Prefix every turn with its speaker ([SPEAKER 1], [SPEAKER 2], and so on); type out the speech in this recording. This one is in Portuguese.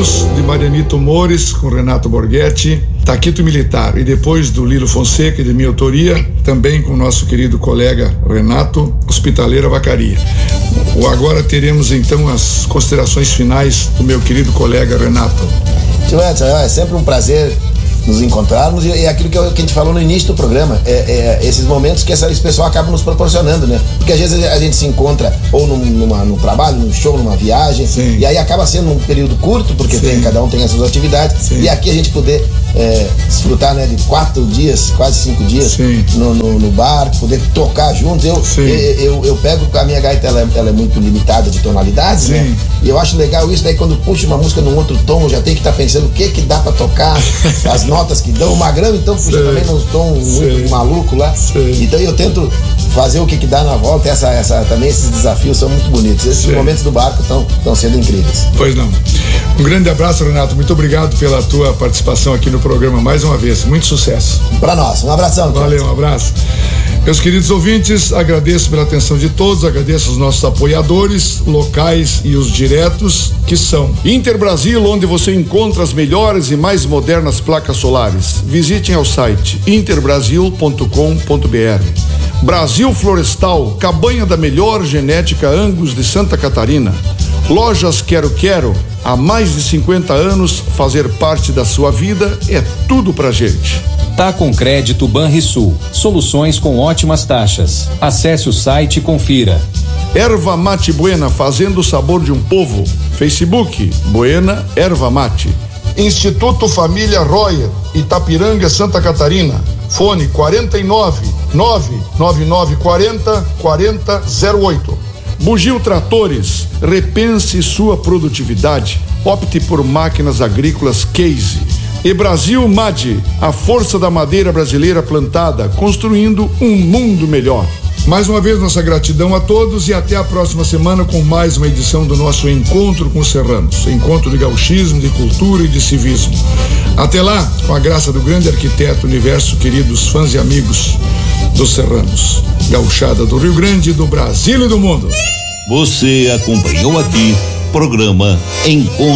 [SPEAKER 1] Hinos de Marianito Mores com Renato Borghetti, Taquito Militar, e depois do Lilo Fonseca, de minha autoria, também com o nosso querido colega Renato, Hospitaleira Vacaria. Agora teremos então as considerações finais do meu querido colega Renato.
[SPEAKER 2] Tio Edson, é sempre um prazer nos encontrarmos, e é aquilo que a gente falou no início do programa, esses momentos que esse pessoal acaba nos proporcionando, né? Porque às vezes a gente se encontra ou no trabalho, num show, numa viagem,
[SPEAKER 1] sim,
[SPEAKER 2] e aí acaba sendo um período curto, porque cada um tem as suas atividades, sim, e aqui a gente poder desfrutar, né, de 4 dias, quase 5 dias no bar, poder tocar juntos. Eu pego a minha gaita, ela é muito limitada de tonalidades, sim, né? E eu acho legal isso, daí quando puxa uma música num outro tom, eu já tenho que estar pensando o que dá pra tocar, as notas que dão. O Magrão então puxa também num tom muito maluco lá, então eu tento fazer o que dá na volta. Também esses desafios são muito bonitos. Esses momentos do barco estão sendo incríveis.
[SPEAKER 1] Pois não. Um grande abraço, Renato, muito obrigado pela tua participação aqui no programa mais uma vez, muito sucesso
[SPEAKER 2] para nós. Um abração.
[SPEAKER 1] Valeu, um abraço. Meus queridos ouvintes, agradeço pela atenção de todos, agradeço aos nossos apoiadores locais e os diretos, que são Interbrasil, onde você encontra as melhores e mais modernas placas solares. Visitem ao site interbrasil.com.br. Brasil Florestal, cabanha da melhor genética Angus de Santa Catarina. Lojas Quero, há mais de 50 anos, fazer parte da sua vida é tudo pra gente.
[SPEAKER 3] Tá com crédito Banrisul, soluções com ótimas taxas. Acesse o site e confira.
[SPEAKER 1] Erva Mate Buena, fazendo o sabor de um povo. Facebook, Buena Erva Mate. Instituto Família Royer, Itapiranga, Santa Catarina. Fone 49-99940-4008. Bugio Tratores, repense sua produtividade. Opte por máquinas agrícolas Case. E Brasil MAD, a força da madeira brasileira plantada, construindo um mundo melhor. Mais uma vez, nossa gratidão a todos e até a próxima semana com mais uma edição do nosso Encontro com os Serranos. Encontro de gauchismo, de cultura e de civismo. Até lá, com a graça do grande arquiteto universo, queridos fãs e amigos dos Serranos. Gauchada do Rio Grande, do Brasil e do mundo.
[SPEAKER 4] Você acompanhou aqui programa Encontro